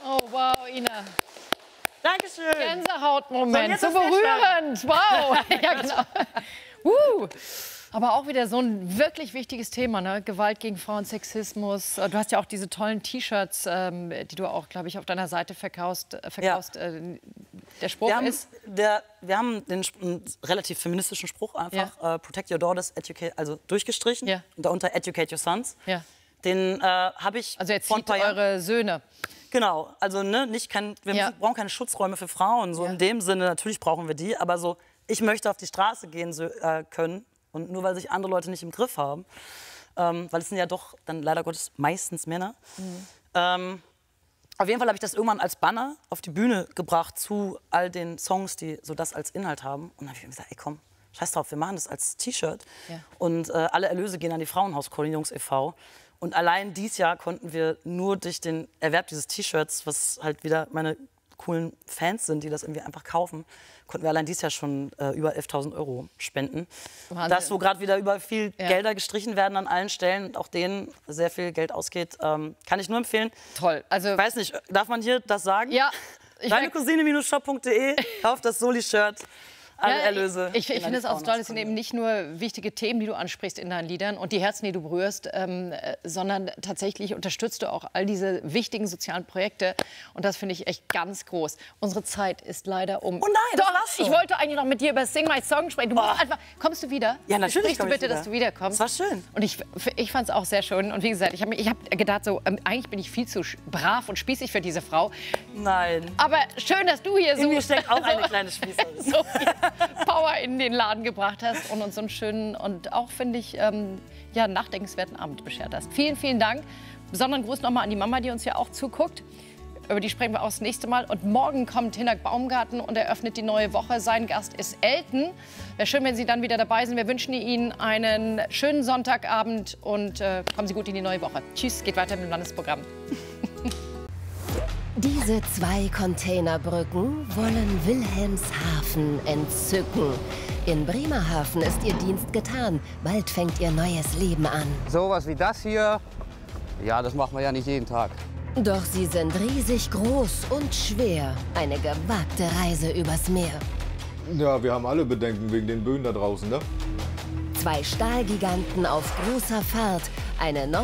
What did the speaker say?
Oh, wow, Ina. Dankeschön. Gänsehautmoment, so berührend. Wow. Ja, genau. Aber auch wieder so ein wirklich wichtiges Thema, ne? Gewalt gegen Frauen, Sexismus. Du hast ja auch diese tollen T-Shirts, die du auch, glaube ich, auf deiner Seite verkaufst. Ja. Der Spruch ist... Wir haben einen relativ feministischen Spruch einfach, protect your daughters, educate, also durchgestrichen, und darunter educate your sons. Ja. Den habe ich also erzieht eure Söhne. Genau, also ne, wir brauchen keine Schutzräume für Frauen, so in dem Sinne, natürlich brauchen wir die, aber so, ich möchte auf die Straße gehen können und nur weil sich andere Leute nicht im Griff haben, weil es sind ja doch dann leider Gottes meistens Männer. Auf jeden Fall habe ich das irgendwann als Banner auf die Bühne gebracht zu all den Songs, die so das als Inhalt haben. Und dann habe ich mir gesagt, ey komm, scheiß drauf, wir machen das als T-Shirt. Ja. Und alle Erlöse gehen an die Frauenhauskoordinierungs e.V. Und allein dieses Jahr konnten wir nur durch den Erwerb dieses T-Shirts, was halt wieder meine coolen Fans sind, die das irgendwie einfach kaufen, konnten wir allein dieses Jahr schon über 11.000 € spenden. Wahnsinn. Das, wo gerade wieder über viel Gelder gestrichen werden an allen Stellen und auch denen sehr viel Geld ausgeht, kann ich nur empfehlen. Toll. Also, ich weiß nicht, darf man hier das sagen? Ja. Deinecousine-shop.de, kauft das Soli-Shirt. Alle Erlöse. Ich finde es auch toll, es sind eben nicht nur wichtige Themen, die du ansprichst in deinen Liedern und die Herzen, die du berührst, sondern tatsächlich unterstützt du auch all diese wichtigen sozialen Projekte. Und das finde ich echt ganz groß. Unsere Zeit ist leider um. Oh nein, doch, ich wollte eigentlich noch mit dir über Sing My Song sprechen. Du musst einfach, kommst du wieder? Ja, natürlich. Sprichst du bitte, dass du wiederkommst? Das war schön. Und ich fand es auch sehr schön. Und wie gesagt, ich hab gedacht, so, eigentlich bin ich viel zu brav und spießig für diese Frau. Nein. Aber schön, dass du hier in mir steckt auch eine kleine Spießerin. So Power in den Laden gebracht hast und uns so einen schönen und auch, finde ich, nachdenkenswerten Abend beschert hast. Vielen, vielen Dank. Besonderen Gruß nochmal an die Mama, die uns ja auch zuguckt. Über die sprechen wir auch das nächste Mal. Und morgen kommt Hinak Baumgarten und eröffnet die neue Woche. Sein Gast ist Elton. Wäre schön, wenn Sie dann wieder dabei sind. Wir wünschen Ihnen einen schönen Sonntagabend und kommen Sie gut in die neue Woche. Tschüss, geht weiter mit dem Landesprogramm. Diese 2 Containerbrücken wollen Wilhelmshaven entzücken. In Bremerhaven ist ihr Dienst getan. Bald fängt ihr neues Leben an. Sowas wie das hier, ja, das machen wir ja nicht jeden Tag. Doch sie sind riesig groß und schwer. Eine gewagte Reise übers Meer. Ja, wir haben alle Bedenken wegen den Böen da draußen, ne? 2 Stahlgiganten auf großer Fahrt. Eine